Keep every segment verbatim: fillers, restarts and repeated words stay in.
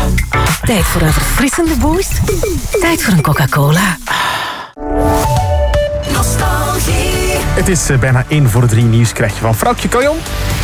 Tijd voor een verfrissende boost. Tijd voor een Coca-Cola. Nostalgie. Het is uh, bijna één voor drie nieuws krijg je van Fraukje Kajon.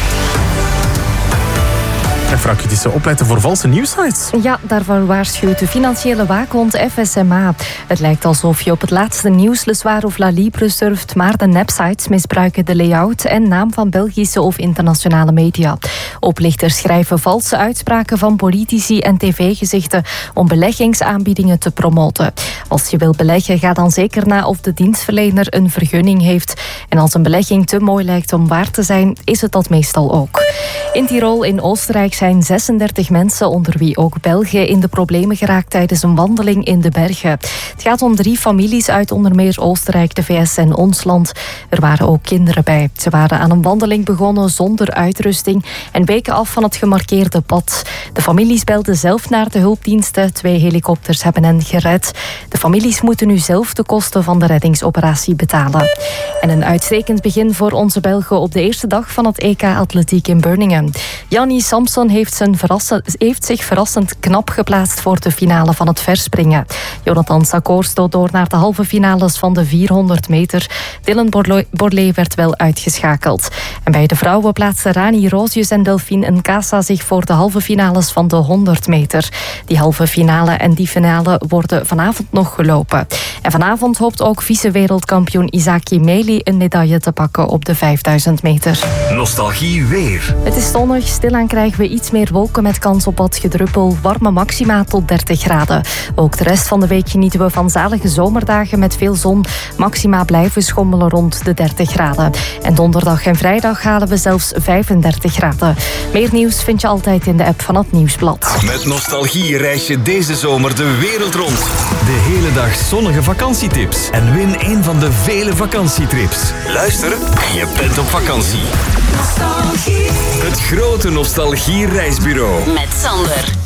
En Fraukje, het is uh, opletten voor valse nieuwsites. Ja, daarvoor waarschuwt de financiële waakhond F S M A. Het lijkt alsof je op het laatste nieuws Le Soir of La Libre surft, maar de nepsites misbruiken de layout en naam van Belgische of internationale media. Oplichters schrijven valse uitspraken van politici en tv-gezichten om beleggingsaanbiedingen te promoten. Als je wil beleggen, ga dan zeker na of de dienstverlener een vergunning heeft. En als een belegging te mooi lijkt om waar te zijn, is het dat meestal ook. In Tirol in Oostenrijk zijn zesendertig mensen, onder wie ook Belgen, in de problemen geraakt tijdens een wandeling in de bergen. Het gaat om drie families uit onder meer Oostenrijk, de V S en ons land. Er waren ook kinderen bij. Ze waren aan een wandeling begonnen zonder uitrusting en weken af van het gemarkeerde pad. De families belden zelf naar de hulpdiensten. Twee helikopters hebben hen gered. De families moeten nu zelf de kosten van de reddingsoperatie betalen. En een uitstekend begin voor onze Belgen op de eerste dag van het E K Atletiek in Birmingham. Jannie Samson heeft, zijn verrassend, heeft zich verrassend knap geplaatst voor de finale van het verspringen. Jonathan Sakor stoot door naar de halve finales van de vierhonderd meter. Dylan Borlée werd wel uitgeschakeld. En bij de vrouwen plaatsten Rani Roosjes en Delphine Nkasa zich voor de halve finales van de honderd meter. Die halve finale en die finale worden vanavond nog gelopen. En vanavond hoopt ook vice-wereldkampioen Isaki Meli een medaille te pakken op de vijfduizend meter. Nostalgie weer. Het is zonnig, stilaan krijgen we iets meer wolken met kans op wat gedruppel. Warme maxima tot dertig graden. Ook de rest van de week genieten we van zalige zomerdagen met veel zon. Maxima blijven schommelen rond de dertig graden. En donderdag en vrijdag halen we zelfs vijfendertig graden. Meer nieuws vind je altijd in de app van het Nieuwsblad. Met Nostalgie reis je deze zomer de wereld rond. De hele dag zonnige vakantietips. En win een van de vele vakantietrips. Luister en je bent op vakantie. Nostalgie. Het grote Nostalgie reisbureau. Met Sander.